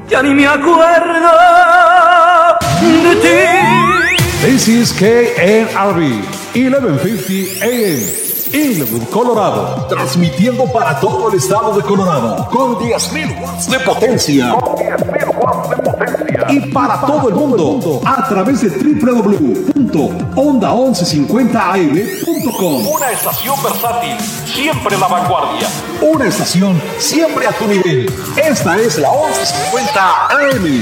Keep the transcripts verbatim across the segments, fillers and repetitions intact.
Ya ni me acuerdo de ti. This is K N R B, eleven fifty A M. Inglewood, Colorado, transmitiendo para todo el estado de Colorado con diez mil watts de potencia. Con diez mil watts de potencia. Y para todo el mundo a través de doble u doble u doble u punto onda once cincuenta a m punto com. Una estación versátil, siempre la vanguardia. Una estación siempre a tu nivel. Esta es la once cincuenta A M.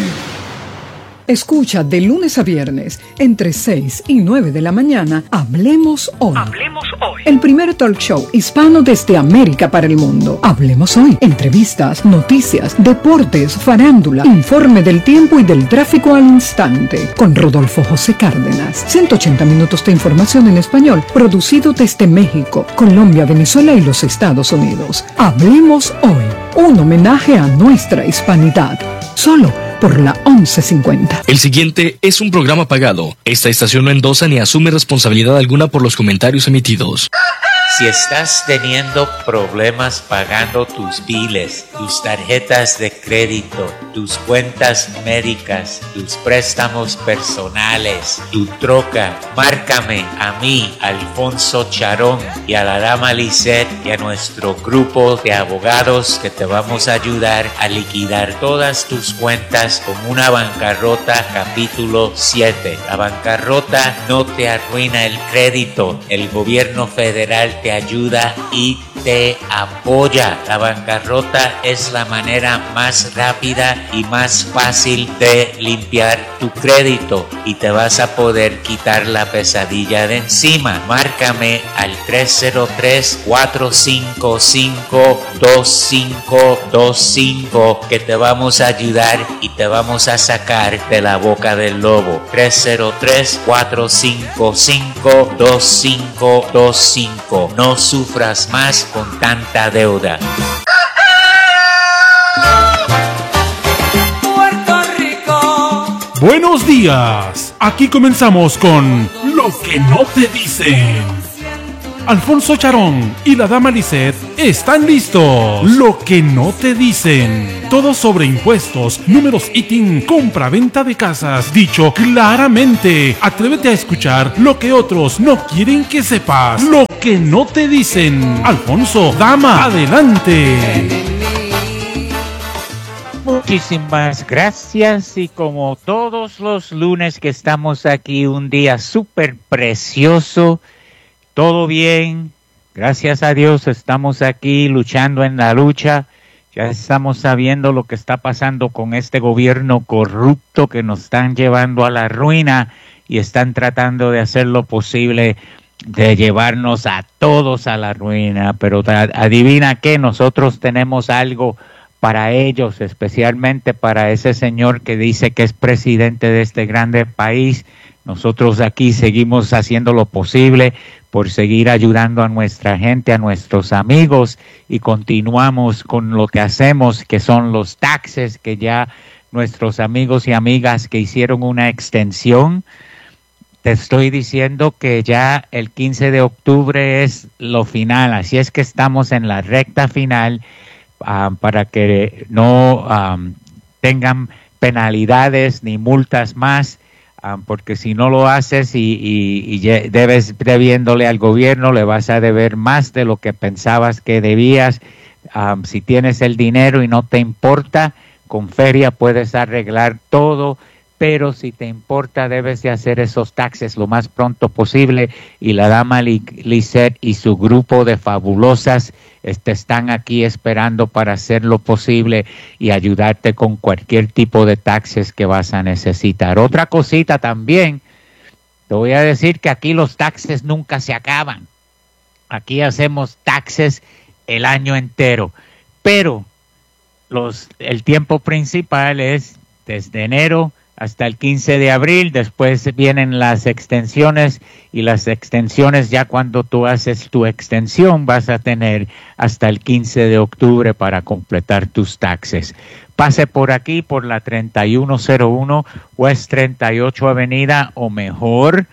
Escucha de lunes a viernes, entre seis y nueve de la mañana, Hablemos Hoy. Hablemos Hoy. El primer talk show hispano desde América para el mundo. Hablemos Hoy. Entrevistas, noticias, deportes, farándula, informe del tiempo y del tráfico al instante. Con Rodolfo José Cárdenas. ciento ochenta minutos de información en español, producido desde México, Colombia, Venezuela y los Estados Unidos. Hablemos Hoy. Un homenaje a nuestra hispanidad. Solo por la once cincuenta. El siguiente es un programa pagado. Esta estación no endosa ni asume responsabilidad alguna por los comentarios emitidos. Si estás teniendo problemas pagando tus biles, tus tarjetas de crédito, tus cuentas médicas, tus préstamos personales, tu troca, márcame a mí, Alfonso Charón, y a la dama Lisette y a nuestro grupo de abogados que te vamos a ayudar a liquidar todas tus cuentas con una bancarrota capítulo siete. La bancarrota no te arruina el crédito. El gobierno federal te ayuda y te apoya. La bancarrota es la manera más rápida y más fácil de limpiar tu crédito y te vas a poder quitar la pesadilla de encima. Márcame al tres cero tres, cuatro cinco cinco, dos cinco dos cinco que te vamos a ayudar y te vamos a sacar de la boca del lobo. tres cero tres, cuatro cinco cinco, dos cinco dos cinco. No sufras más con tanta deuda. Puerto Rico. Buenos días. Aquí comenzamos con Lo que no te dicen. Alfonso Charón y la dama Lisette están listos. Lo que no te dicen. Todo sobre impuestos, números I T I N, compra-venta de casas. Dicho claramente. Atrévete a escuchar lo que otros no quieren que sepas. Lo que no te dicen. Alfonso, dama, adelante. Muchísimas gracias y como todos los lunes que estamos aquí, un día súper precioso. Todo bien, gracias a Dios estamos aquí luchando en la lucha, ya estamos sabiendo lo que está pasando con este gobierno corrupto que nos están llevando a la ruina y están tratando de hacer lo posible de llevarnos a todos a la ruina, pero adivina qué, nosotros tenemos algo para ellos, especialmente para ese señor que dice que es presidente de este grande país. Nosotros aquí seguimos haciendo lo posible por seguir ayudando a nuestra gente, a nuestros amigos, y continuamos con lo que hacemos, que son los taxes, que ya nuestros amigos y amigas que hicieron una extensión, te estoy diciendo que ya el quince de octubre es lo final, así es que estamos en la recta final um, para que no um, tengan penalidades ni multas más. Um, porque si no lo haces y, y, y debes debiéndole al gobierno, le vas a deber más de lo que pensabas que debías. Um, si tienes el dinero y no te importa, con feria puedes arreglar todo, pero si te importa, debes de hacer esos taxes lo más pronto posible. Y la dama Lisette y su grupo de fabulosas este, están aquí esperando para hacer lo posible y ayudarte con cualquier tipo de taxes que vas a necesitar. Otra cosita también, te voy a decir que aquí los taxes nunca se acaban. Aquí hacemos taxes el año entero, pero los, el tiempo principal es desde enero hasta el quince de abril, después vienen las extensiones y las extensiones ya cuando tú haces tu extensión vas a tener hasta el quince de octubre para completar tus taxes. Pase por aquí por la treinta y uno cero uno West treinta y ocho Avenida o mejor,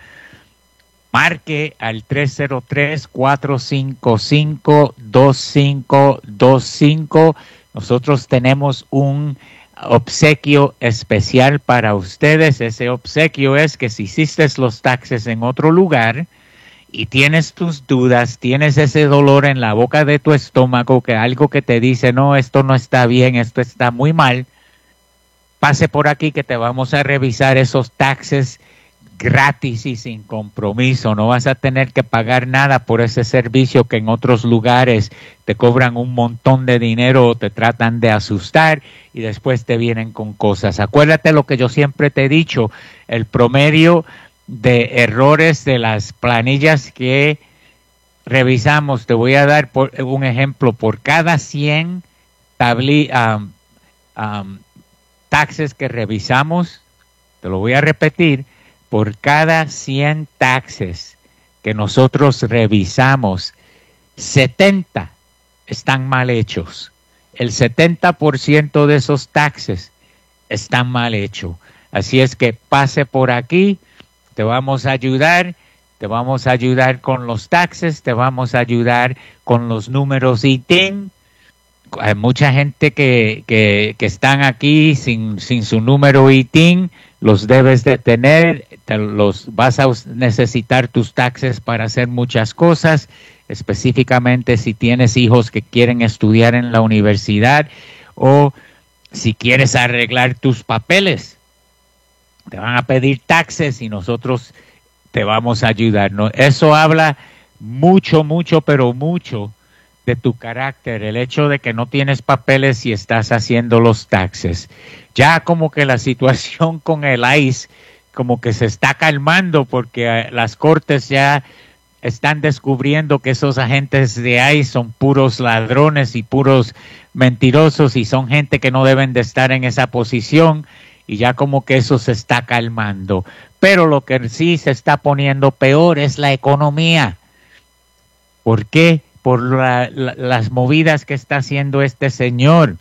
marque al tres cero tres, cuatro cinco cinco, dos cinco dos cinco. Nosotros tenemos un obsequio especial para ustedes. Ese obsequio es que si hiciste los taxes en otro lugar y tienes tus dudas, tienes ese dolor en la boca de tu estómago, que algo que te dice, no, esto no está bien, esto está muy mal, pase por aquí que te vamos a revisar esos taxes gratis y sin compromiso. No vas a tener que pagar nada por ese servicio que en otros lugares te cobran un montón de dinero o te tratan de asustar y después te vienen con cosas. Acuérdate lo que yo siempre te he dicho, el promedio de errores de las planillas que revisamos, te voy a dar por, un ejemplo, por cada cien tabli, um, um, taxes que revisamos, te lo voy a repetir, por cada cien taxes que nosotros revisamos, setenta están mal hechos. El setenta por ciento de esos taxes están mal hechos. Así es que pase por aquí, te vamos a ayudar, te vamos a ayudar con los taxes, te vamos a ayudar con los números I T I N. Hay mucha gente que, que, que están aquí sin, sin su número I T I N, los debes de tener, te los vas a necesitar tus taxes para hacer muchas cosas, específicamente si tienes hijos que quieren estudiar en la universidad o si quieres arreglar tus papeles. Te van a pedir taxes y nosotros te vamos a ayudar, ¿no? Eso habla mucho, mucho, pero mucho de tu carácter, el hecho de que no tienes papeles y estás haciendo los taxes. Ya como que la situación con el I C E como que se está calmando porque las cortes ya están descubriendo que esos agentes de I C E son puros ladrones y puros mentirosos y son gente que no deben de estar en esa posición y ya como que eso se está calmando. Pero lo que sí se está poniendo peor es la economía. ¿Por qué? Por la, la, las movidas que está haciendo este señor,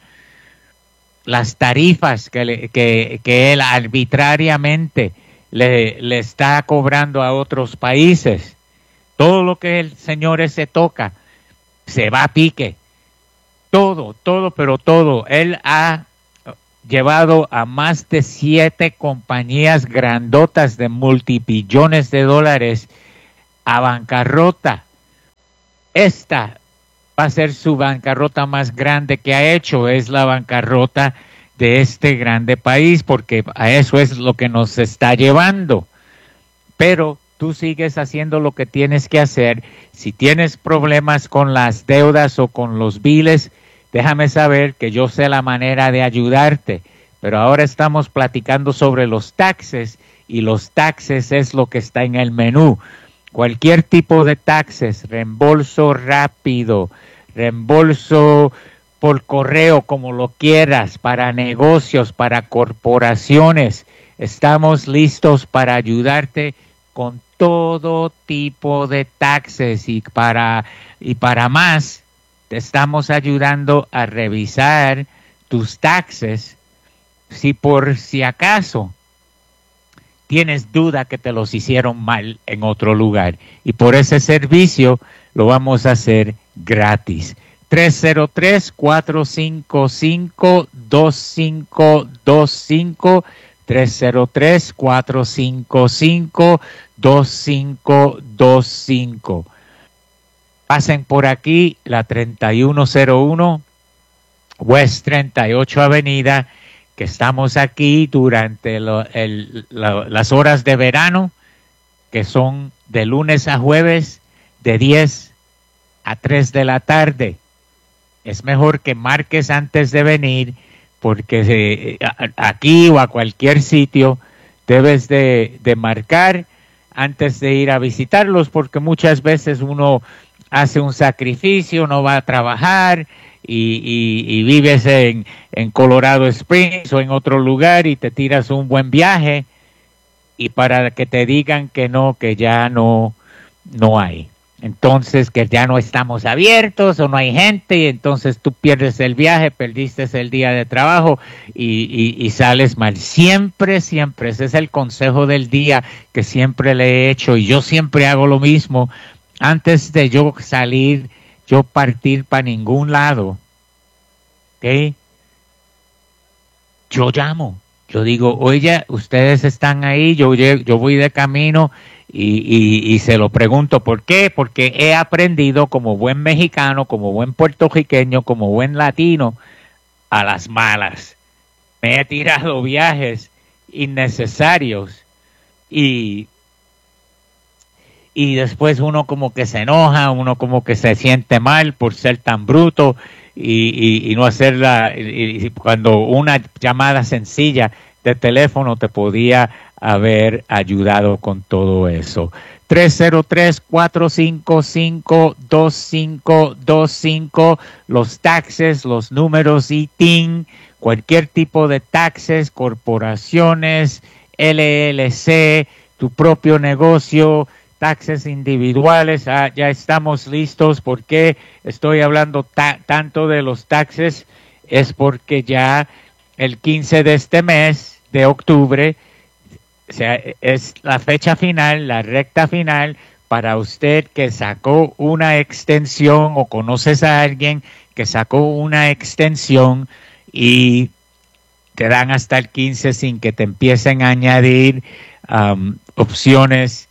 las tarifas que, le, que, que él arbitrariamente le, le está cobrando a otros países. Todo lo que el señor ese toca se va a pique. Todo, todo, pero todo. Él ha llevado a más de siete compañías grandotas de multibillones de dólares a bancarrota. Esta va a ser su bancarrota más grande que ha hecho, es la bancarrota de este grande país, porque a eso es lo que nos está llevando. Pero tú sigues haciendo lo que tienes que hacer. Si tienes problemas con las deudas o con los biles, déjame saber que yo sé la manera de ayudarte. Pero ahora estamos platicando sobre los taxes y los taxes es lo que está en el menú. Cualquier tipo de taxes, reembolso rápido, reembolso por correo, como lo quieras, para negocios, para corporaciones. Estamos listos para ayudarte con todo tipo de taxes y para, y para más, te estamos ayudando a revisar tus taxes si por si acaso tienes duda que te los hicieron mal en otro lugar. Y por ese servicio lo vamos a hacer gratis. tres cero tres, cuatro cinco cinco, dos cinco dos cinco. tres cero tres, cuatro cinco cinco, dos cinco dos cinco. Pasen por aquí, la treinta y uno cero uno West treinta y ocho Avenida, que estamos aquí durante lo, el, la, las horas de verano, que son de lunes a jueves, de diez a tres de la tarde. Es mejor que marques antes de venir, porque eh, aquí o a cualquier sitio debes de, de marcar antes de ir a visitarlos, porque muchas veces uno hace un sacrificio, no va a trabajar, Y, y, y vives en, en Colorado Springs o en otro lugar y te tiras un buen viaje y para que te digan que no, que ya no, no hay. Entonces, que ya no estamos abiertos o no hay gente y entonces tú pierdes el viaje, perdiste el día de trabajo y, y, y sales mal. Siempre, siempre, ese es el consejo del día que siempre le he hecho y yo siempre hago lo mismo. Antes de yo salir, yo partir para ningún lado, ¿ok? yo llamo. Yo digo, oye, ustedes están ahí, yo, yo voy de camino y, y, y se lo pregunto. ¿Por qué? Porque he aprendido como buen mexicano, como buen puertorriqueño, como buen latino, a las malas. Me he tirado viajes innecesarios y, y después uno como que se enoja, uno como que se siente mal por ser tan bruto. Y, y, y no hacerla, y, y cuando una llamada sencilla de teléfono te podía haber ayudado con todo eso. tres cero tres, cuatro cinco cinco, dos cinco dos cinco, los taxes, los números I T I N, cualquier tipo de taxes, corporaciones, L L C, tu propio negocio, taxes individuales. Ah, ya estamos listos. ¿Por qué estoy hablando ta- tanto de los taxes? Es porque ya el quince de este mes de octubre, o sea, es la fecha final, la recta final para usted que sacó una extensión o conoces a alguien que sacó una extensión y te dan hasta el quince sin que te empiecen a añadir um, opciones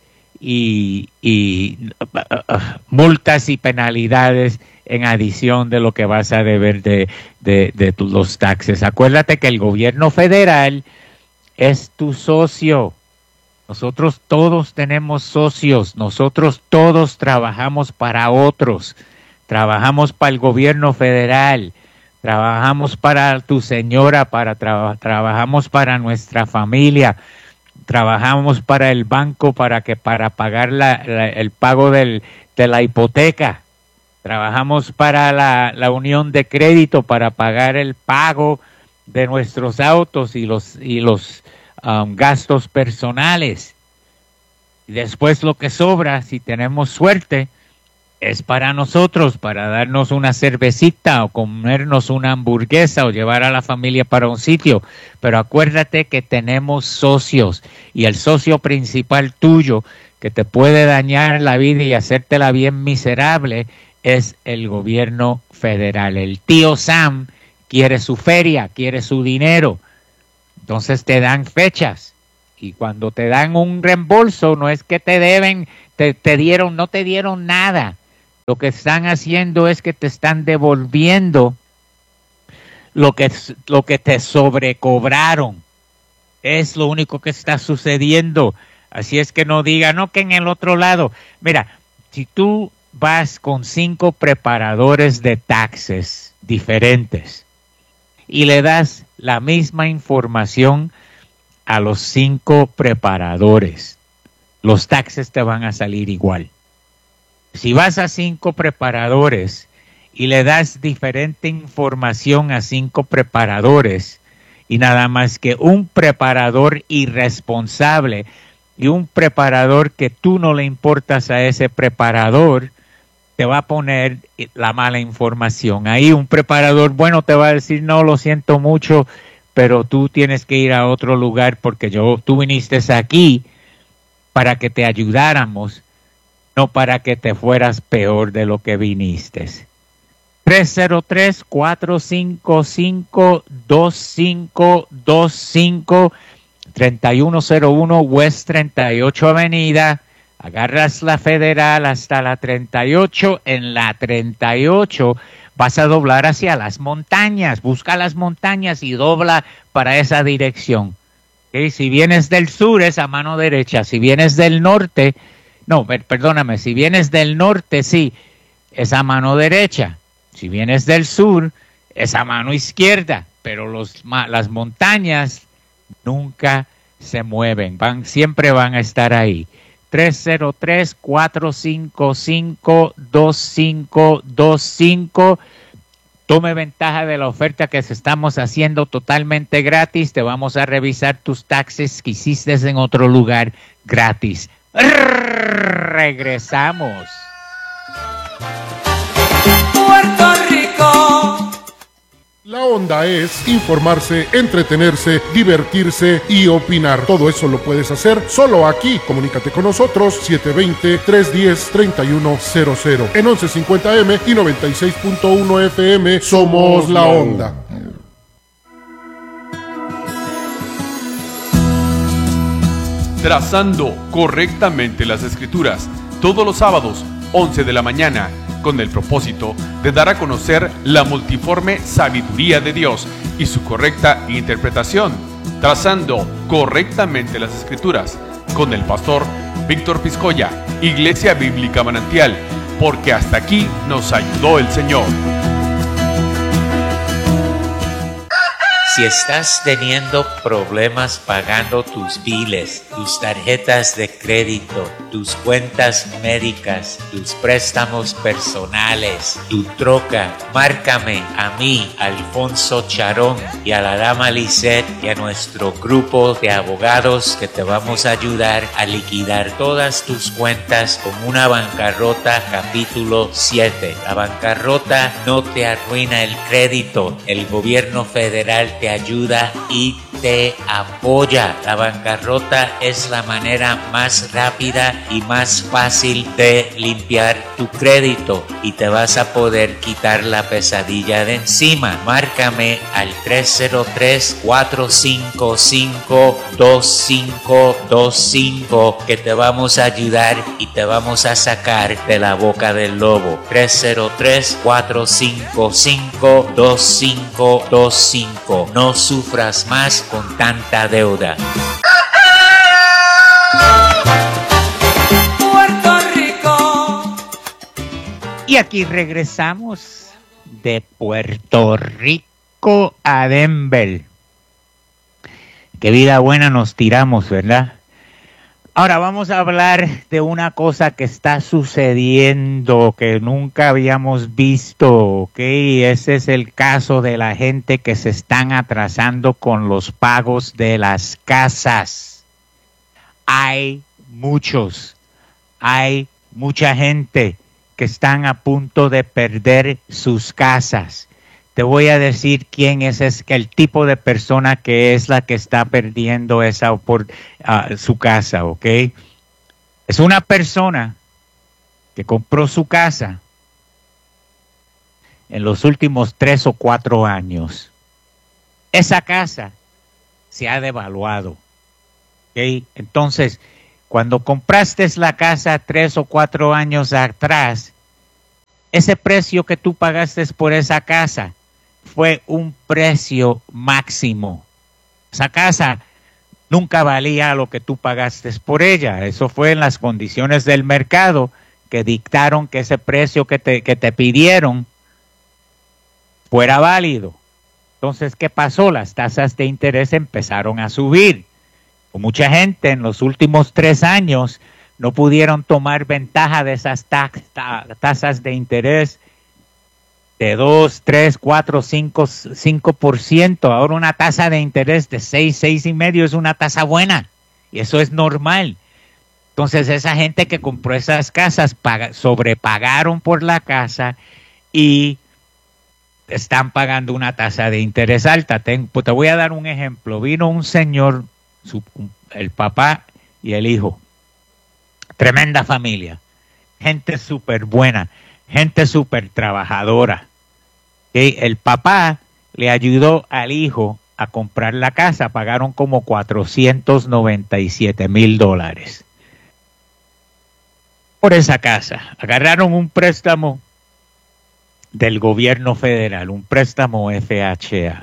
Y, y uh, uh, multas y penalidades en adición de lo que vas a deber de, de, de tu, los taxes. Acuérdate que el gobierno federal es tu socio. Nosotros todos tenemos socios. Nosotros todos trabajamos para otros. Trabajamos para el gobierno federal. Trabajamos para tu señora. Para tra- trabajamos para nuestra familia. Trabajamos para el banco para que para pagar la, la, el pago del, de la hipoteca. Trabajamos para la, la unión de crédito para pagar el pago de nuestros autos y los y los um, gastos personales. Y después lo que sobra, si tenemos suerte, es para nosotros, para darnos una cervecita o comernos una hamburguesa o llevar a la familia para un sitio. Pero acuérdate que tenemos socios y el socio principal tuyo que te puede dañar la vida y hacértela bien miserable es el gobierno federal. El tío Sam quiere su feria, quiere su dinero. Entonces te dan fechas y cuando te dan un reembolso no es que te deben, te, te dieron, no te dieron nada. Lo que están haciendo es que te están devolviendo lo que, lo que te sobrecobraron. Es lo único que está sucediendo. Así es que no diga, no, que en el otro lado. Mira, si tú vas con cinco preparadores de taxes diferentes y le das la misma información a los cinco preparadores, los taxes te van a salir igual. Si vas a cinco preparadores y le das diferente información a cinco preparadores y nada más que un preparador irresponsable y un preparador que tú no le importas a ese preparador, te va a poner la mala información. Ahí un preparador bueno te va a decir, no, lo siento mucho, pero tú tienes que ir a otro lugar porque yo, tú viniste aquí para que te ayudáramos, no para que te fueras peor de lo que viniste. tres cero tres, cuatro cinco cinco, dos cinco dos cinco, treinta y uno cero uno West treinta y ocho Avenida. Agarras la Federal hasta la treinta y ocho. En la treinta y ocho vas a doblar hacia las montañas. Busca las montañas y dobla para esa dirección. ¿Okay? Si vienes del sur es a mano derecha. Si vienes del norte, no, perdóname, si vienes del norte, sí, es a mano derecha. Si vienes del sur, es a mano izquierda. Pero los, las montañas nunca se mueven, van, siempre van a estar ahí. tres cero tres, cuatro cinco cinco, dos cinco dos cinco. Tome ventaja de la oferta que estamos haciendo totalmente gratis. Te vamos a revisar tus taxes que hiciste en otro lugar gratis. Regresamos. Puerto Rico. La onda es informarse, entretenerse, divertirse y opinar. Todo eso lo puedes hacer solo aquí. Comunícate con nosotros siete dos cero, tres uno cero, tres uno cero cero en once cincuenta eme y noventa y seis punto uno efe eme. Somos la onda. Trazando correctamente las Escrituras, todos los sábados, once de la mañana, con el propósito de dar a conocer la multiforme sabiduría de Dios y su correcta interpretación. Trazando correctamente las Escrituras, con el pastor Víctor Piscoya, Iglesia Bíblica Manantial, porque hasta aquí nos ayudó el Señor. Si estás teniendo problemas pagando tus biles, tus tarjetas de crédito, tus cuentas médicas, tus préstamos personales, tu troca, márcame a mí, Alfonso Charón, y a la dama Lisette y a nuestro grupo de abogados que te vamos a ayudar a liquidar todas tus cuentas con una bancarrota capítulo siete. La bancarrota no te arruina el crédito. El gobierno federal te ayuda y te apoya. La bancarrota es la manera más rápida y más fácil de limpiar tu crédito y te vas a poder quitar la pesadilla de encima. Márcame al tres cero tres, cuatro cinco cinco, dos cinco dos cinco que te vamos a ayudar y te vamos a sacar de la boca del lobo. tres cero tres, cuatro cinco cinco, dos cinco dos cinco. No sufras más con tanta deuda. Puerto Rico. Y aquí regresamos de Puerto Rico a Denver. Qué vida buena nos tiramos, ¿verdad? Ahora vamos a hablar de una cosa que está sucediendo, que nunca habíamos visto, ¿ok? Ese es el caso de la gente que se están atrasando con los pagos de las casas. Hay muchos, hay mucha gente que están a punto de perder sus casas. Te voy a decir quién es, es el tipo de persona que es la que está perdiendo esa por, uh, su casa, ¿ok? Es una persona que compró su casa en los últimos tres o cuatro años. Esa casa se ha devaluado, ¿ok? Entonces, cuando compraste la casa tres o cuatro años atrás, ese precio que tú pagaste por esa casa fue un precio máximo. Esa casa nunca valía lo que tú pagaste por ella. Eso fue en las condiciones del mercado que dictaron que ese precio que te, que te pidieron fuera válido. Entonces, ¿qué pasó? Las tasas de interés empezaron a subir. Mucha gente en los últimos tres años no pudieron tomar ventaja de esas ta- ta- tasas de interés de dos, tres, cuatro, cinco, cinco por ciento. Ahora una tasa de interés de seis, seis y medio es una tasa buena. Y eso es normal. Entonces esa gente que compró esas casas paga, sobrepagaron por la casa y están pagando una tasa de interés alta. Te, pues te voy a dar un ejemplo. Vino un señor, su, el papá y el hijo. Tremenda familia. Gente súper buena. Gente súper trabajadora. ¿Okay? El papá le ayudó al hijo a comprar la casa. Pagaron como cuatrocientos noventa y siete mil dólares por esa casa. Agarraron un préstamo del gobierno federal, un préstamo F H A.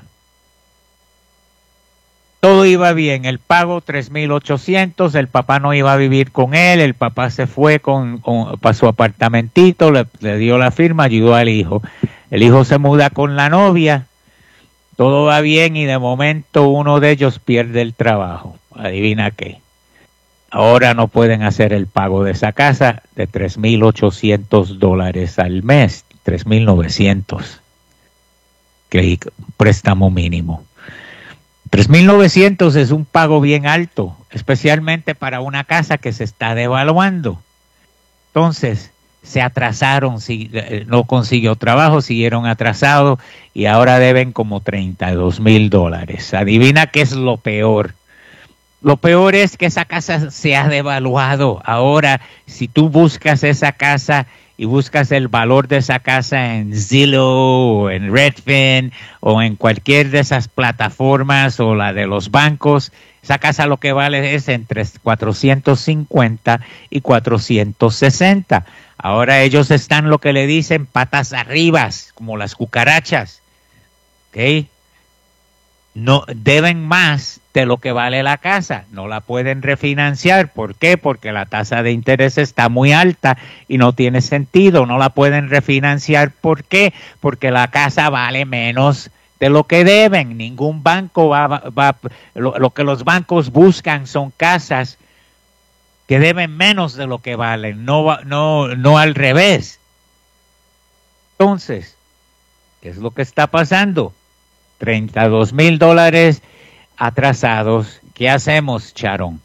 Todo iba bien, el pago tres mil ochocientos, el papá no iba a vivir con él, el papá se fue con, con para su apartamentito, le, le dio la firma, ayudó al hijo. El hijo se muda con la novia, todo va bien y de momento uno de ellos pierde el trabajo. Adivina qué. Ahora no pueden hacer el pago de esa casa de tres mil ochocientos dólares al mes, tres mil novecientos, que es un préstamo mínimo. tres mil novecientos es un pago bien alto, especialmente para una casa que se está devaluando. Entonces, se atrasaron, si, no consiguió trabajo, siguieron atrasados y ahora deben como treinta y dos mil dólares. Adivina qué es lo peor. Lo peor es que esa casa se ha devaluado. Ahora, si tú buscas esa casa y buscas el valor de esa casa en Zillow o en Redfin o en cualquier de esas plataformas o la de los bancos, esa casa lo que vale es entre cuatrocientos cincuenta y cuatrocientos sesenta. Ahora ellos están lo que le dicen patas arriba, como las cucarachas. ¿Ok? No deben más de lo que vale la casa, no la pueden refinanciar. ¿Por qué? Porque la tasa de interés está muy alta y no tiene sentido, no la pueden refinanciar. ¿Por qué? Porque la casa vale menos de lo que deben. Ningún banco va, va, va lo, lo que los bancos buscan son casas que deben menos de lo que valen, no, no, no al revés. Entonces, ¿qué es lo que está pasando? treinta y dos mil dólares atrasados. ¿Qué hacemos, Charón?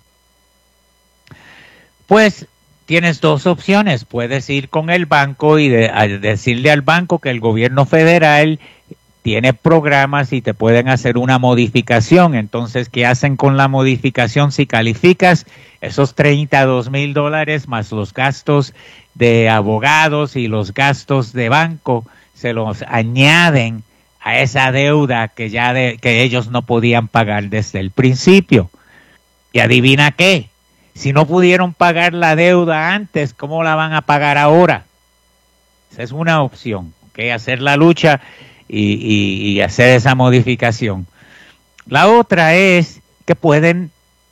Pues tienes dos opciones. Puedes ir con el banco y de, a decirle al banco que el gobierno federal tiene programas y te pueden hacer una modificación. Entonces, ¿qué hacen con la modificación? Si calificas esos treinta y dos mil dólares más los gastos de abogados y los gastos de banco, se los añaden a esa deuda que ya de, que ellos no podían pagar desde el principio. Y adivina qué, si no pudieron pagar la deuda antes, ¿cómo la van a pagar ahora? Esa es una opción, ¿ok? Hacer la lucha y, y, y hacer esa modificación. La otra es que pueden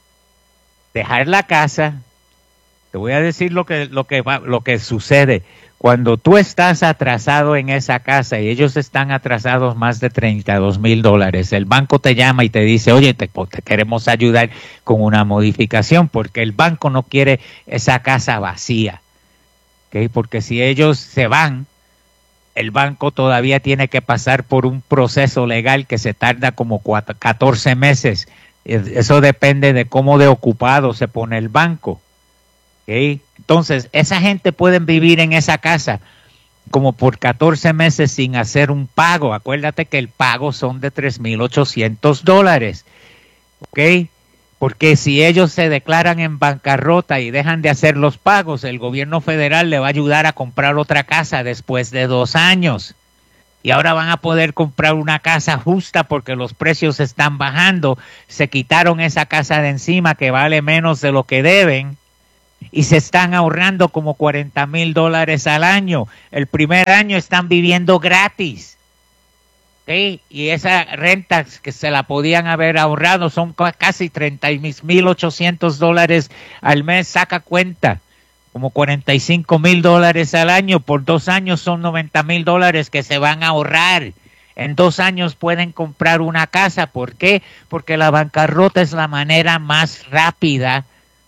dejar la casa. Te voy a decir lo que, lo que, va, lo que sucede. Cuando tú estás atrasado en esa casa y ellos están atrasados más de treinta y dos mil dólares, el banco te llama y te dice, oye, te, te queremos ayudar con una modificación, porque el banco no quiere esa casa vacía. ¿Okay? Porque si ellos se van, el banco todavía tiene que pasar por un proceso legal que se tarda como cuatro, catorce meses. Eso depende de cómo de ocupado se pone el banco. ¿Okay? Entonces, esa gente puede vivir en esa casa como por catorce meses sin hacer un pago. Acuérdate que el pago son de tres mil ochocientos dólares. ¿Ok? Porque si ellos se declaran en bancarrota y dejan de hacer los pagos, el gobierno federal le va a ayudar a comprar otra casa después de dos años. Y ahora van a poder comprar una casa justa porque los precios están bajando. Se quitaron esa casa de encima que vale menos de lo que deben. Y se están ahorrando como cuarenta mil dólares al año. El primer año están viviendo gratis. ¿Sí? Y esa renta que se la podían haber ahorrado son casi treinta mil ochocientos dólares al mes. Saca cuenta, como cuarenta y cinco mil dólares al año. Por dos años son noventa mil dólares que se van a ahorrar. En dos años pueden comprar una casa. ¿Por qué? Porque la bancarrota es la manera más rápida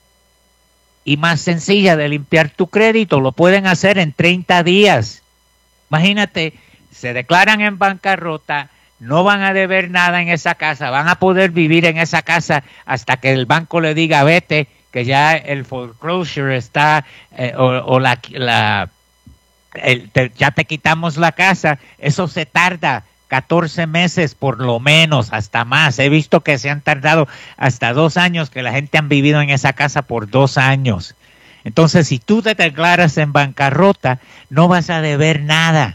y más sencilla de limpiar tu crédito. Lo pueden hacer en treinta días. Imagínate, se declaran en bancarrota, no van a deber nada en esa casa, van a poder vivir en esa casa hasta que el banco le diga vete, que ya el foreclosure está, eh, o, o la, la el, te, ya te quitamos la casa. Eso se tarda catorce meses por lo menos, hasta más. He visto que se han tardado hasta dos años, que la gente han vivido en esa casa por dos años. Entonces, si tú te declaras en bancarrota, no vas a deber nada.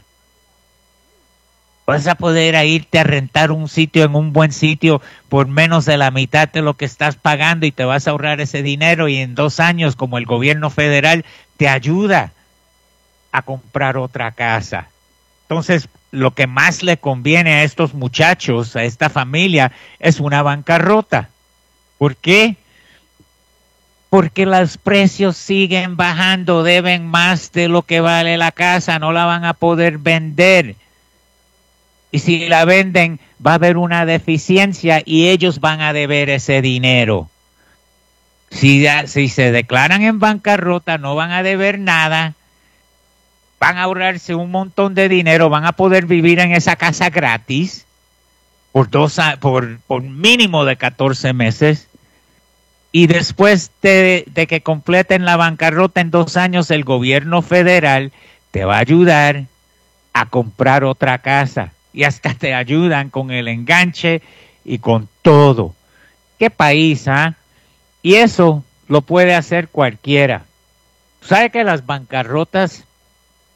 Vas a poder irte a rentar un sitio en un buen sitio por menos de la mitad de lo que estás pagando y te vas a ahorrar ese dinero, y en dos años, como el gobierno federal te ayuda a comprar otra casa. Entonces, lo que más le conviene a estos muchachos, a esta familia, es una bancarrota. ¿Por qué? Porque los precios siguen bajando, deben más de lo que vale la casa, no la van a poder vender. Y si la venden, va a haber una deficiencia y ellos van a deber ese dinero. Si, si se declaran en bancarrota, no van a deber nada. Van a ahorrarse un montón de dinero, van a poder vivir en esa casa gratis por, dos, por, por mínimo de catorce meses. Y después de, de que completen la bancarrota en dos años, el gobierno federal te va a ayudar a comprar otra casa. Y hasta te ayudan con el enganche y con todo. ¿Qué país, ah? ¿eh? Y eso lo puede hacer cualquiera. ¿Sabe que las bancarrotas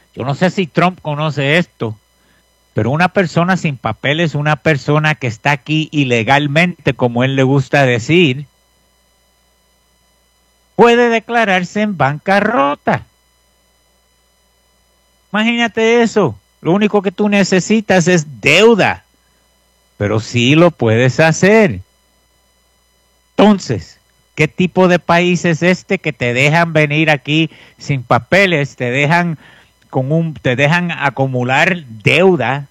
Yo no sé si Trump conoce esto, pero una persona sin papeles, una persona que está aquí ilegalmente, como él le gusta decir, puede declararse en bancarrota. Imagínate eso. Lo único que tú necesitas es deuda, pero sí lo puedes hacer. Entonces, ¿qué tipo de país es este que te dejan venir aquí sin papeles, te dejan con un, te dejan acumular deuda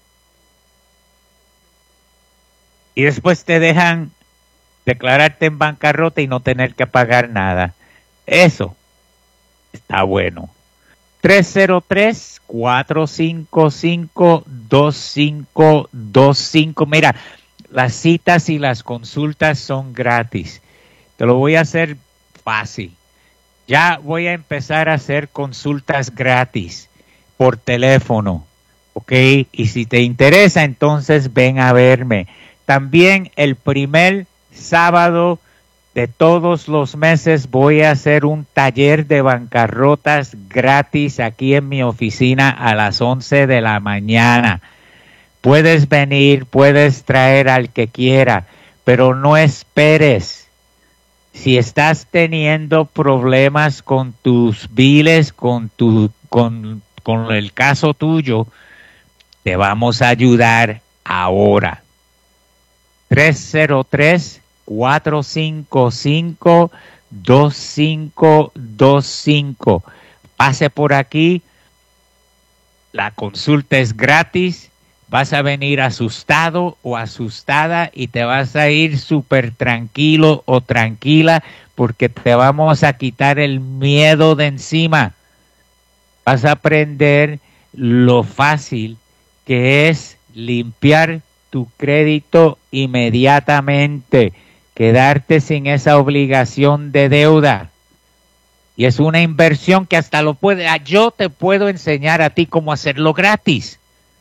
y después te dejan declararte en bancarrota y no tener que pagar nada? Eso está bueno. tres cero tres, cuatro cinco cinco, dos cinco dos cinco. Mira, las citas y las consultas son gratis. Te lo voy a hacer fácil. Ya voy a empezar a hacer consultas gratis por teléfono, ¿ok? Y si te interesa, entonces ven a verme. También el primer sábado de todos los meses voy a hacer un taller de bancarrotas gratis aquí en mi oficina a las once de la mañana. Puedes venir, puedes traer al que quiera, pero no esperes. Si estás teniendo problemas con tus biles, con tu, con, con el caso tuyo, te vamos a ayudar ahora. tres cero tres, cuatro cinco cinco, dos cinco dos cinco. Pase por aquí. La consulta es gratis. Vas a venir asustado o asustada y te vas a ir súper tranquilo o tranquila porque te vamos a quitar el miedo de encima. Vas a aprender lo fácil que es limpiar tu crédito inmediatamente, quedarte sin esa obligación de deuda. Y es una inversión que hasta lo puede, yo te puedo enseñar a ti cómo hacerlo gratis.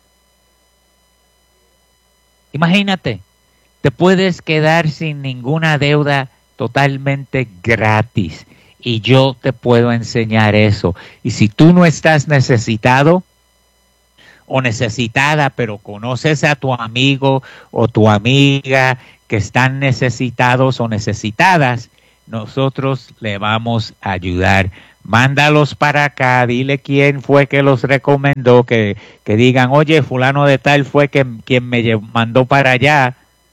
Imagínate, te puedes quedar sin ninguna deuda totalmente gratis y yo te puedo enseñar eso. Y si tú no estás necesitado o necesitada, pero conoces a tu amigo o tu amiga que están necesitados o necesitadas, nosotros le vamos a ayudar. Mándalos para acá, dile quién fue que los recomendó, que, que digan, oye, fulano de tal fue que, quien me mandó para allá,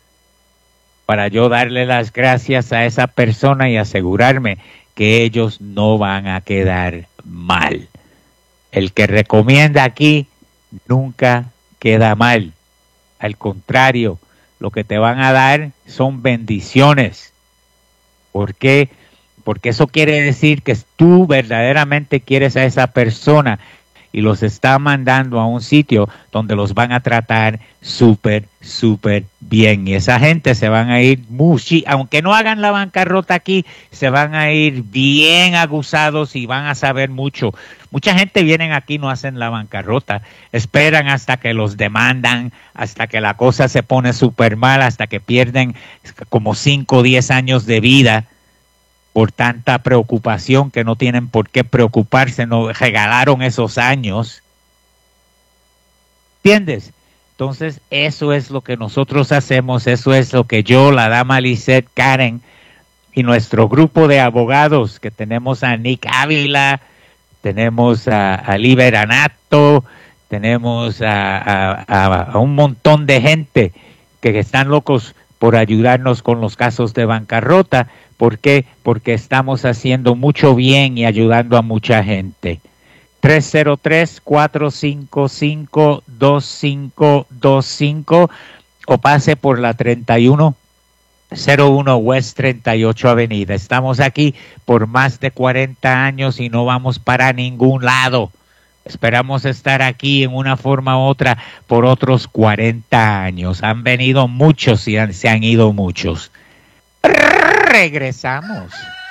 para yo darle las gracias a esa persona y asegurarme que ellos no van a quedar mal. El que recomienda aquí nunca queda mal. Al contrario, lo que te van a dar son bendiciones. ¿Por qué? Porque eso quiere decir que tú verdaderamente quieres a esa persona y los está mandando a un sitio donde los van a tratar súper, súper bien. Y esa gente se van a ir, muchi, aunque no hagan la bancarrota aquí, se van a ir bien aguzados y van a saber mucho. Mucha gente vienen aquí y no hacen la bancarrota, esperan hasta que los demandan, hasta que la cosa se pone súper mal, hasta que pierden como cinco o diez años de vida por tanta preocupación que no tienen por qué preocuparse, no regalaron esos años. ¿Entiendes? Entonces, eso es lo que nosotros hacemos, eso es lo que yo, la dama Lisette, Karen y nuestro grupo de abogados, que tenemos a Nick Ávila, tenemos a, a Liber Anato, tenemos a, a, a, a un montón de gente que, que están locos por ayudarnos con los casos de bancarrota. ¿Por qué? Porque estamos haciendo mucho bien y ayudando a mucha gente. tres cero tres, cuatro cinco cinco, dos cinco dos cinco o pase por la treinta y uno cero uno West treinta y ocho Avenida. Estamos aquí por más de cuarenta años y no vamos para ningún lado. Esperamos estar aquí en una forma u otra por otros cuarenta años. Han venido muchos y han, se han ido muchos. Regresamos.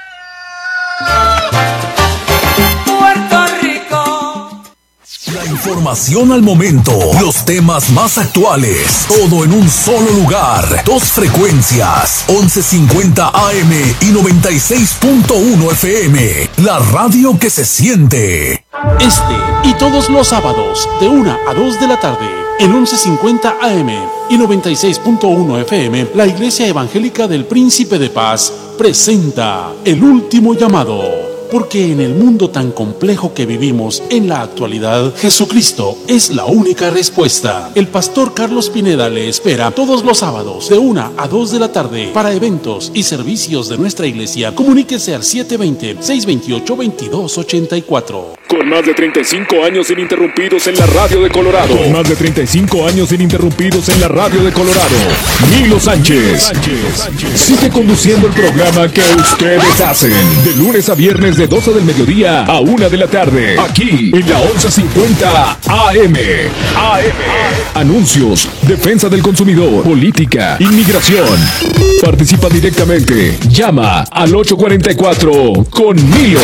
Puerto Rico. La información al momento, los temas más actuales, todo en un solo lugar. Dos frecuencias, once cincuenta A M y noventa y seis punto uno F M. La radio que se siente. Este y todos los sábados de una a dos de la tarde en once cincuenta A M y noventa y seis punto uno F M, la Iglesia Evangélica del Príncipe de Paz presenta El Último Llamado. Porque en el mundo tan complejo que vivimos en la actualidad, Jesucristo es la única respuesta. El pastor Carlos Pineda le espera todos los sábados de una a dos de la tarde para eventos y servicios de nuestra iglesia. Comuníquese al siete dos cero, seis dos ocho, veintidós ochenta y cuatro. Con más de treinta y cinco años ininterrumpidos en la radio de Colorado. Con más de treinta y cinco años ininterrumpidos en la radio de Colorado. Milo Sánchez. Sánchez. Sigue conduciendo el programa que ustedes hacen. De lunes a viernes de doce del mediodía a una de la tarde. Aquí en la once cincuenta A M. A M. Anuncios, defensa del consumidor, política, inmigración. Participa directamente. Llama al ocho cuatro cuatro con Milo.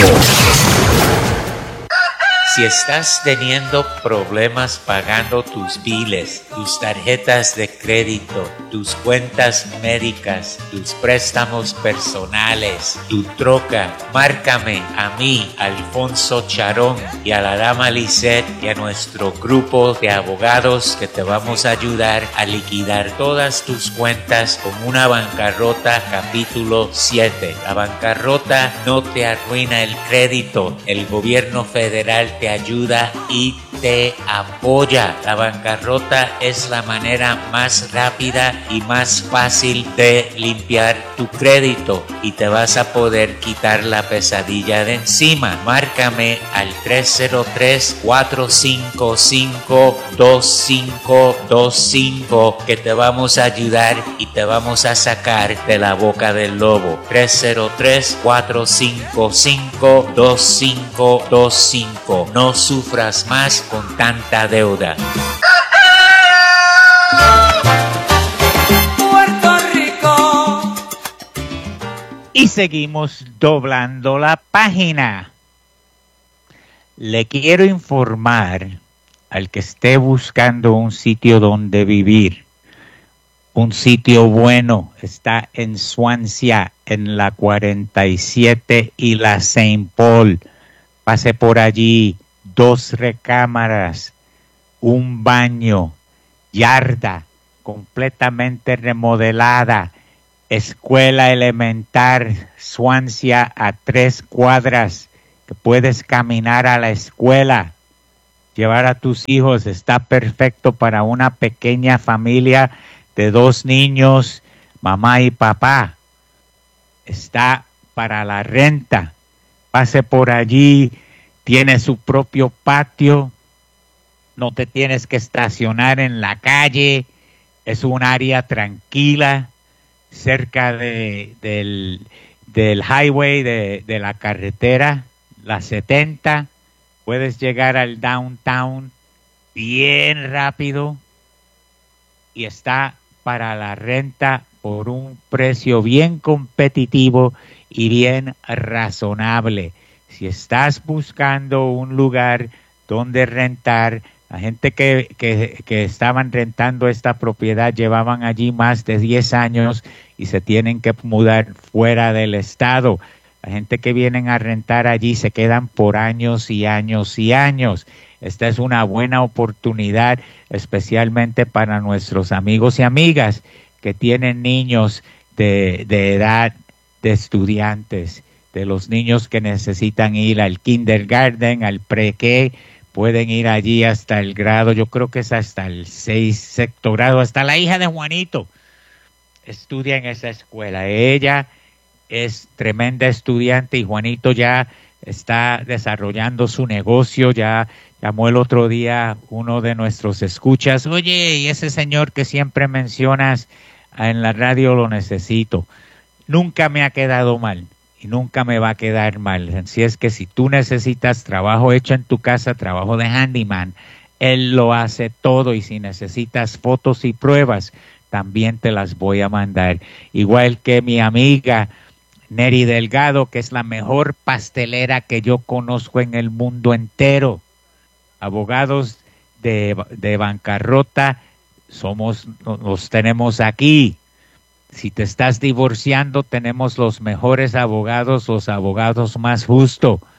Si estás teniendo problemas pagando tus biles, tus tarjetas de crédito, tus cuentas médicas, tus préstamos personales, tu troca, márcame a mí, Alfonso Charón, y a la dama Lisette y a nuestro grupo de abogados que te vamos a ayudar a liquidar todas tus cuentas con una bancarrota capítulo siete. La bancarrota no te arruina el crédito, el gobierno federal te ayuda y te apoya. La bancarrota es la manera más rápida y más fácil de limpiar tu crédito y te vas a poder quitar la pesadilla de encima. Márcame al tres cero tres, cuatro cinco cinco, dos cinco dos cinco que te vamos a ayudar y te vamos a sacar de la boca del lobo. tres cero tres, cuatro cinco cinco, dos cinco dos cinco. No sufras más con tanta deuda. Puerto Rico. Y seguimos doblando la página. Le quiero informar al que esté buscando un sitio donde vivir. Un sitio bueno está en Swansea, en la cuarenta y siete y la Saint Paul. Pase por allí, dos recámaras, un baño, yarda completamente remodelada, escuela elemental, Swansea a tres cuadras, que puedes caminar a la escuela, llevar a tus hijos, está perfecto para una pequeña familia de dos niños, mamá y papá, está para la renta. Pase por allí, tiene su propio patio, no te tienes que estacionar en la calle, es un área tranquila, cerca de, del, del highway, de, de la carretera, la setenta, puedes llegar al downtown bien rápido y está para la renta por un precio bien competitivo y bien razonable. Si estás buscando un lugar donde rentar, la gente que, que, que estaban rentando esta propiedad llevaban allí más de diez años y se tienen que mudar fuera del estado. La gente que vienen a rentar allí se quedan por años y años y años. Esta es una buena oportunidad, especialmente para nuestros amigos y amigas que tienen niños de, de edad de estudiantes, de los niños que necesitan ir al kindergarten, al pre-K, pueden ir allí hasta el grado, yo creo que es hasta el seis, sexto grado, hasta la hija de Juanito estudia en esa escuela. Ella es tremenda estudiante y Juanito ya está desarrollando su negocio. Ya llamó el otro día uno de nuestros escuchas, oye, y ese señor que siempre mencionas en la radio lo necesito. Nunca me ha quedado mal y nunca me va a quedar mal. Así es que si tú necesitas trabajo hecho en tu casa, trabajo de handyman, él lo hace todo, y si necesitas fotos y pruebas, también te las voy a mandar. Igual que mi amiga Neri Delgado, que es la mejor pastelera que yo conozco en el mundo entero. Abogados de, de bancarrota, somos, los tenemos aquí. Si te estás divorciando, tenemos los mejores abogados, los abogados más justos.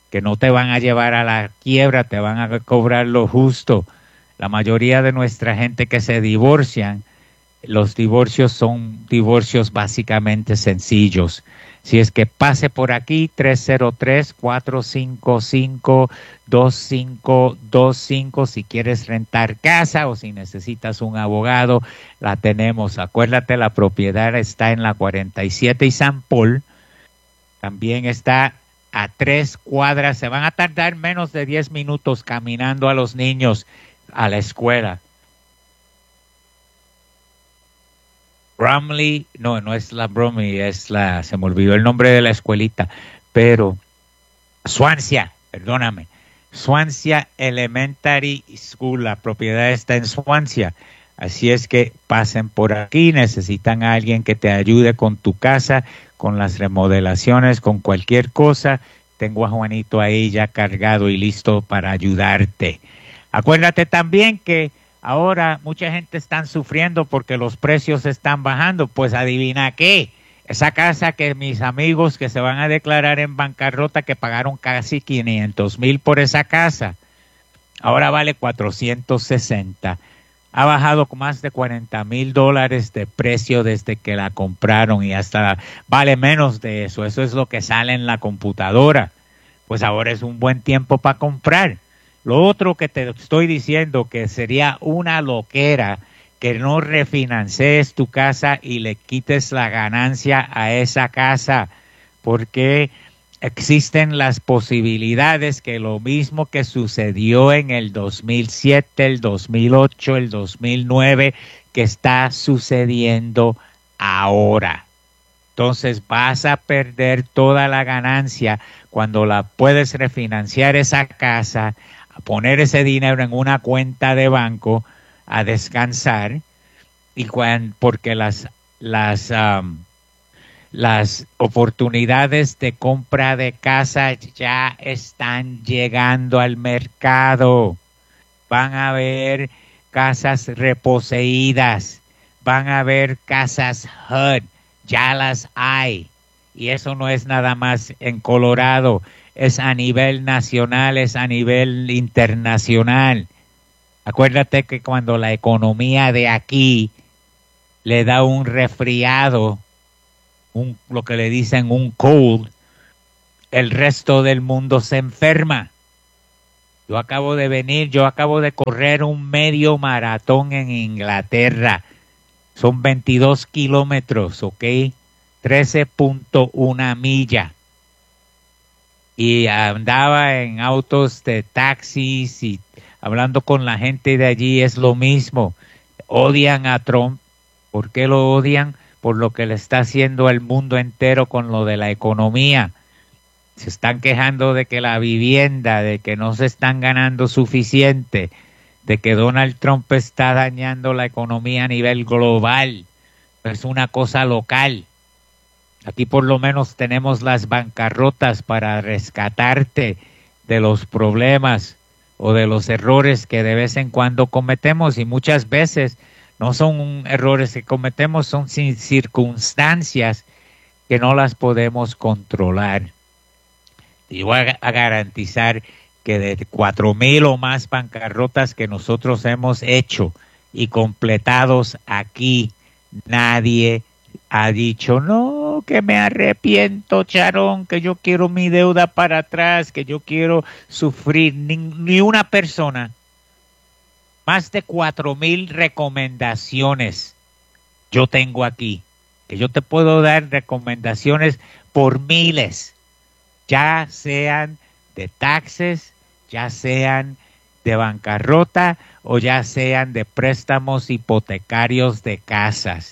que no te van a llevar a la quiebra, te van a cobrar lo justo. La mayoría de nuestra gente que se divorcian, los divorcios son divorcios básicamente sencillos. Si es que pase por aquí, tres cero tres, cuatro cinco cinco, dos cinco dos cinco, si quieres rentar casa o si necesitas un abogado, la tenemos. Acuérdate, la propiedad está en la cuarenta y siete y San Paul. También está a tres cuadras. Se van a tardar menos de diez minutos caminando a los niños a la escuela. Bromley, no, no es la Bromley, es la, se me olvidó el nombre de la escuelita, pero Swansea, perdóname, Swansea Elementary School, la propiedad está en Swansea, así es que pasen por aquí, necesitan a alguien que te ayude con tu casa, con las remodelaciones, con cualquier cosa, tengo a Juanito ahí ya cargado y listo para ayudarte. Acuérdate también que ahora mucha gente está sufriendo porque los precios están bajando. Pues adivina qué, esa casa que mis amigos que se van a declarar en bancarrota, que pagaron casi quinientos mil por esa casa, ahora vale cuatrocientos sesenta. Ha bajado con más de cuarenta mil dólares de precio desde que la compraron y hasta vale menos de eso. Eso es lo que sale en la computadora. Pues ahora es un buen tiempo para comprar. Lo otro que te estoy diciendo, que sería una loquera que no refinancies tu casa y le quites la ganancia a esa casa, porque existen las posibilidades que lo mismo que sucedió en el dos mil siete, el dos mil ocho, el dos mil nueve, que está sucediendo ahora. Entonces vas a perder toda la ganancia cuando la puedes refinanciar esa casa, poner ese dinero en una cuenta de banco a descansar, y cuando, porque las las um, las oportunidades de compra de casa ya están llegando al mercado. Van a haber casas reposeídas, van a haber casas H U D, ya las hay, y eso no es nada más en Colorado. Es a nivel nacional, es a nivel internacional. Acuérdate que cuando la economía de aquí le da un resfriado, un, lo que le dicen un cold, el resto del mundo se enferma. Yo acabo de venir, yo acabo de correr un medio maratón en Inglaterra. Son veintidós kilómetros, ¿ok? trece punto uno milla. Y andaba en autos de taxis y hablando con la gente de allí, es lo mismo. Odian a Trump. ¿Por qué lo odian? Por lo que le está haciendo al mundo entero con lo de la economía. Se están quejando de que la vivienda, de que no se están ganando suficiente, de que Donald Trump está dañando la economía a nivel global. Es una cosa local. Aquí por lo menos tenemos las bancarrotas para rescatarte de los problemas o de los errores que de vez en cuando cometemos, y muchas veces no son errores que cometemos, son circunstancias que no las podemos controlar. Y voy a, a garantizar que de cuatro mil o más bancarrotas que nosotros hemos hecho y completados aquí, nadie ha dicho, no, que me arrepiento, Charón, que yo quiero mi deuda para atrás, que yo quiero sufrir. Ni, ni una persona. Más de cuatro mil recomendaciones yo tengo aquí. Que yo te puedo dar recomendaciones por miles. Ya sean de taxes, ya sean de bancarrota o ya sean de préstamos hipotecarios de casas.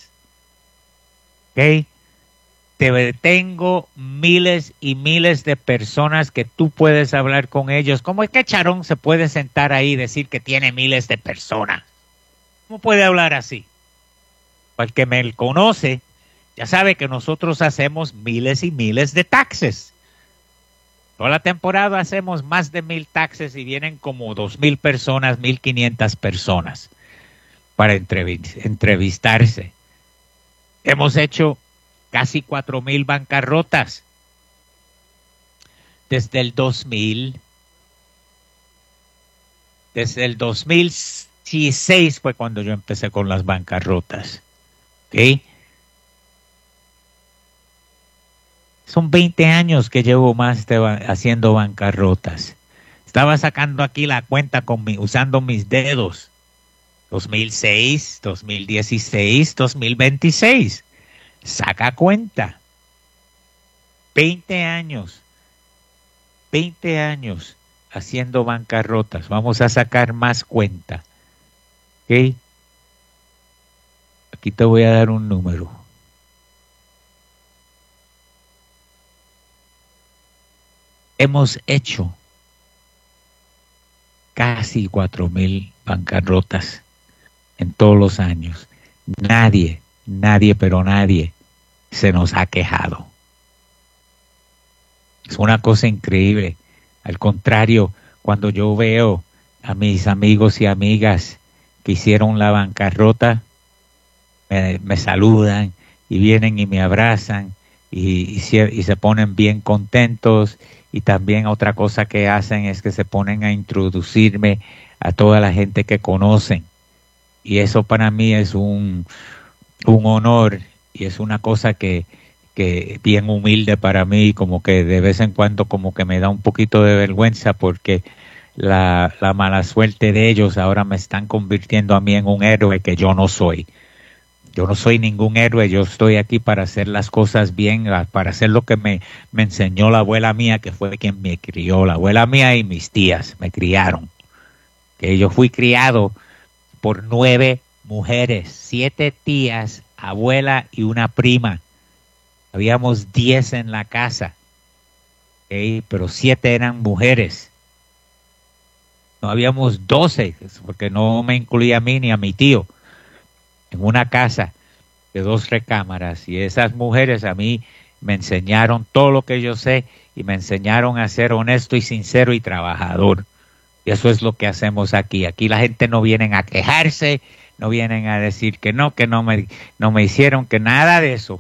¿Ok? Te tengo miles y miles de personas que tú puedes hablar con ellos. ¿Cómo es que Charón se puede sentar ahí y decir que tiene miles de personas? ¿Cómo puede hablar así? El que me conoce ya sabe que nosotros hacemos miles y miles de taxes. Toda la temporada hacemos más de mil taxes y vienen como dos mil personas, mil quinientas personas para entrevistarse. Hemos hecho casi cuatro mil bancarrotas. desde el dos mil. Desde el dos mil dieciséis fue cuando yo empecé con las bancarrotas. ¿Ok? Son veinte años que llevo más de, haciendo bancarrotas. Estaba sacando aquí la cuenta con mi, usando mis dedos. dos mil seis, dos mil dieciséis, dos mil veintiséis. Saca cuenta. veinte años. veinte años haciendo bancarrotas. Vamos a sacar más cuenta. ¿Ok? Aquí te voy a dar un número. Hemos hecho casi cuatro mil bancarrotas en todos los años. Nadie, nadie, pero nadie se nos ha quejado. Es una cosa increíble. Al contrario, cuando yo veo a mis amigos y amigas que hicieron la bancarrota, me, me saludan y vienen y me abrazan y, y, se, y se ponen bien contentos. Y también otra cosa que hacen es que se ponen a introducirme a toda la gente que conocen. Y eso para mí es un, un honor y es una cosa que, que bien humilde para mí, como que de vez en cuando como que me da un poquito de vergüenza porque la, la mala suerte de ellos ahora me están convirtiendo a mí en un héroe que yo no soy. Yo no soy ningún héroe, yo estoy aquí para hacer las cosas bien, para hacer lo que me, me enseñó la abuela mía, que fue quien me crió. La abuela mía y mis tías me criaron. Que yo fui criado por nueve mujeres, siete tías, abuela y una prima. Habíamos diez en la casa, ¿okay? Pero siete eran mujeres. No habíamos doce, porque no me incluía a mí ni a mi tío. En una casa de dos recámaras, y esas mujeres a mí me enseñaron todo lo que yo sé y me enseñaron a ser honesto y sincero y trabajador. Y eso es lo que hacemos aquí. Aquí la gente no vienen a quejarse, no vienen a decir que no, que no me, no me hicieron, que nada de eso.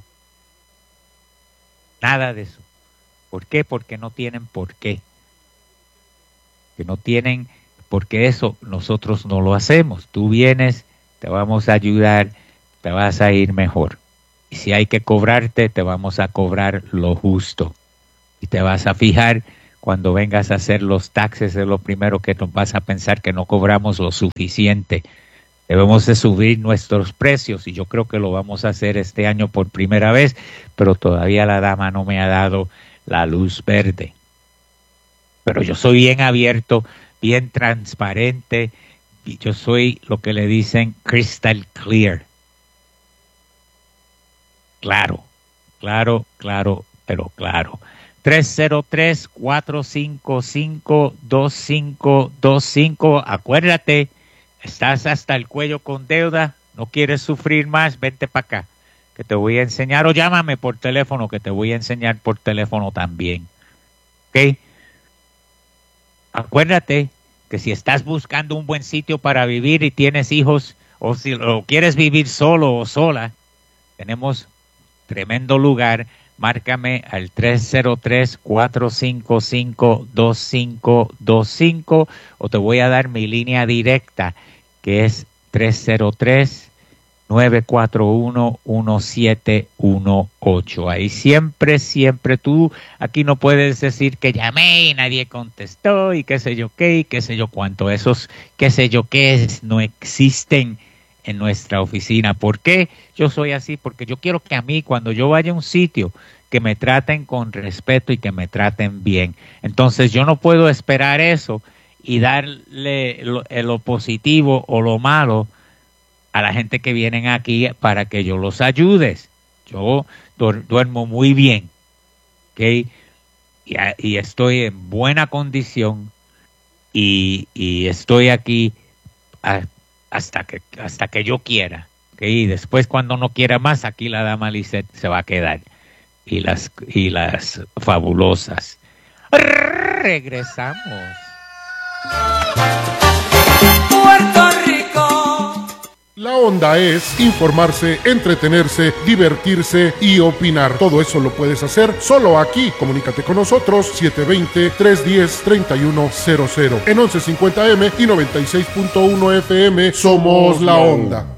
Nada de eso. ¿Por qué? Porque no tienen por qué. Que no tienen, porque eso nosotros no lo hacemos. Tú vienes, te vamos a ayudar, te vas a ir mejor. Y si hay que cobrarte, te vamos a cobrar lo justo. Y te vas a fijar, cuando vengas a hacer los taxes, es lo primero que nos vas a pensar, que no cobramos lo suficiente. Debemos de subir nuestros precios, y yo creo que lo vamos a hacer este año por primera vez, pero todavía la dama no me ha dado la luz verde. Pero yo soy bien abierto, bien transparente, y yo soy lo que le dicen crystal clear. Claro, claro, claro, pero claro. tres cero tres, cuatro cinco cinco, dos cinco dos cinco. Acuérdate, estás hasta el cuello con deuda, no quieres sufrir más, vente para acá, que te voy a enseñar, o llámame por teléfono, que te voy a enseñar por teléfono también. ¿Ok? Acuérdate que si estás buscando un buen sitio para vivir y tienes hijos, o si o quieres vivir solo o sola, tenemos tremendo lugar. Márcame al tres cero tres, cuatro cinco cinco, dos cinco dos cinco, o te voy a dar mi línea directa, que es tres cero tres, nueve cuatro uno, uno siete uno ocho. Ahí siempre, siempre tú, aquí no puedes decir que llamé y nadie contestó y qué sé yo qué y qué sé yo cuánto. Esos qué sé yo qué no existen en nuestra oficina. ¿Por qué yo soy así? Porque yo quiero que a mí, cuando yo vaya a un sitio, que me traten con respeto y que me traten bien. Entonces yo no puedo esperar eso y darle lo, lo positivo o lo malo a la gente que vienen aquí para que yo los ayude. Yo duermo muy bien, ¿okay? y, y estoy en buena condición y, y estoy aquí a, hasta que hasta que yo quiera, ¿okay? Y después, cuando no quiera más, aquí la dama Lisette se va a quedar, y las y las fabulosas. Regresamos. Puerto Rico. La onda es informarse, entretenerse, divertirse y opinar. Todo eso lo puedes hacer solo aquí. Comunícate con nosotros siete dos cero, tres uno cero, tres uno cero cero. En once cincuenta eme y noventa y seis punto uno efe eme somos La Onda.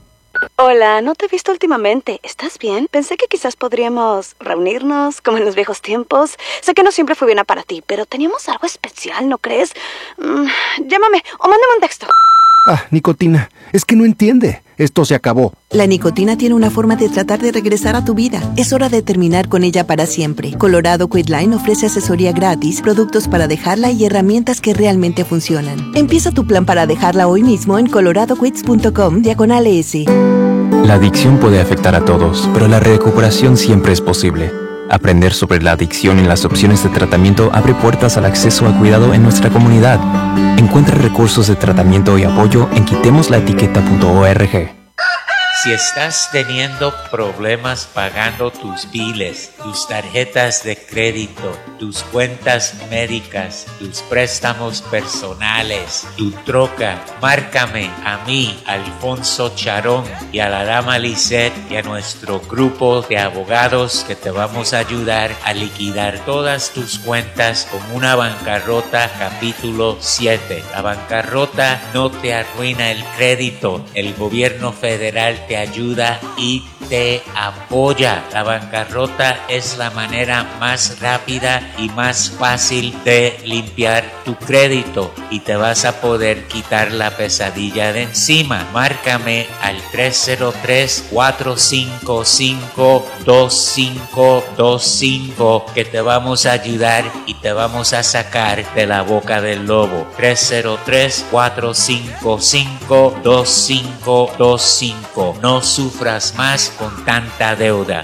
Hola, no te he visto últimamente. ¿Estás bien? Pensé que quizás podríamos reunirnos como en los viejos tiempos. Sé que no siempre fue bien para ti, pero teníamos algo especial, ¿no crees? Mm, llámame o mándame un texto. Ah, nicotina, es que no entiende. Esto se acabó. La nicotina tiene una forma de tratar de regresar a tu vida. Es hora de terminar con ella para siempre. Colorado Quitline ofrece asesoría gratis, productos para dejarla y herramientas que realmente funcionan. Empieza tu plan para dejarla hoy mismo en coloradoquits punto com diagonal S. La adicción puede afectar a todos, pero la recuperación siempre es posible. Aprender sobre la adicción y las opciones de tratamiento abre puertas al acceso a cuidado en nuestra comunidad. Encuentra recursos de tratamiento y apoyo en quitemos la etiqueta punto org. Si estás teniendo problemas pagando tus biles, tus tarjetas de crédito, tus cuentas médicas, tus préstamos personales, tu troca, márcame a mí, Alfonso Charón, y a la dama Lisette y a nuestro grupo de abogados que te vamos a ayudar a liquidar todas tus cuentas con una bancarrota capítulo siete. La bancarrota no te arruina el crédito. El gobierno federal te ayuda y te apoya. La bancarrota es la manera más rápida y más fácil de limpiar tu crédito y te vas a poder quitar la pesadilla de encima. Márcame al tres cero tres, cuatro cinco cinco, dos cinco dos cinco que te vamos a ayudar y te vamos a sacar de la boca del lobo. tres cero tres, cuatro cinco cinco, dos cinco dos cinco. No sufras más con tanta deuda.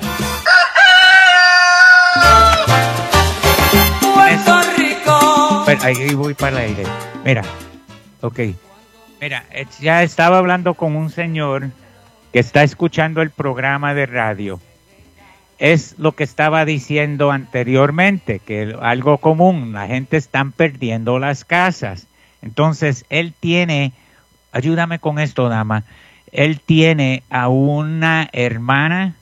Puerto Rico. Pero ahí voy para el aire. Mira, ok. Mira, ya estaba hablando con un señor que está escuchando el programa de radio. Es lo que estaba diciendo anteriormente, que algo común, la gente está perdiendo las casas. Entonces, él tiene, ayúdame con esto, dama, él tiene a una hermana.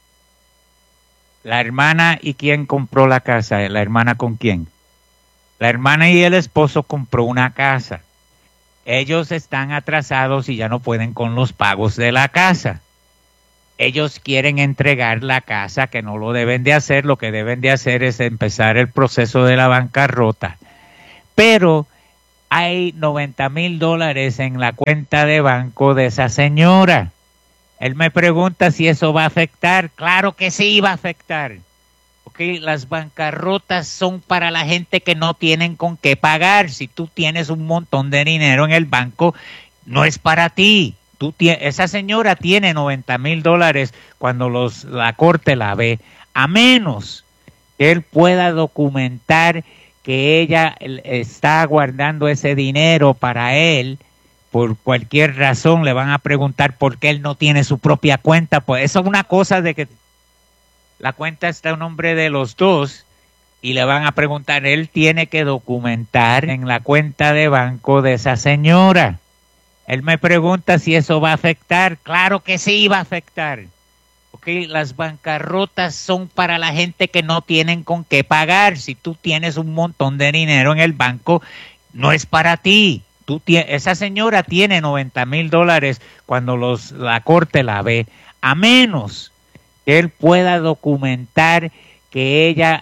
La hermana, ¿y quién compró la casa? ¿La hermana con quién? La hermana y el esposo compró una casa. Ellos están atrasados y ya no pueden con los pagos de la casa. Ellos quieren entregar la casa, que no lo deben de hacer. Lo que deben de hacer es empezar el proceso de la bancarrota. Pero hay noventa mil dólares en la cuenta de banco de esa señora. Él me pregunta si eso va a afectar. Claro que sí va a afectar. Okay, las bancarrotas son para la gente que no tienen con qué pagar. Si tú tienes un montón de dinero en el banco, no es para ti. Tú esa señora tiene noventa mil dólares cuando los, la corte la ve, a menos que él pueda documentar que ella está guardando ese dinero para él. Por cualquier razón le van a preguntar por qué él no tiene su propia cuenta. Pues eso es una cosa de que la cuenta está en nombre de los dos y le van a preguntar, él tiene que documentar en la cuenta de banco de esa señora. Él me pregunta si eso va a afectar. Claro que sí va a afectar. Okay, las bancarrotas son para la gente que no tienen con qué pagar. Si tú tienes un montón de dinero en el banco, no es para ti. Tú esa señora tiene noventa mil dólares cuando los, la corte la ve, a menos que él pueda documentar que ella